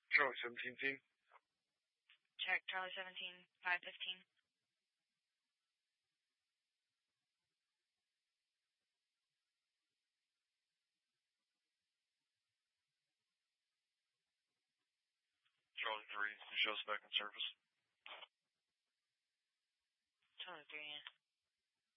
Charlie 17 team. Check, Charlie 17, 515. Charlie 3, you show us back in service. Charlie 3, yeah.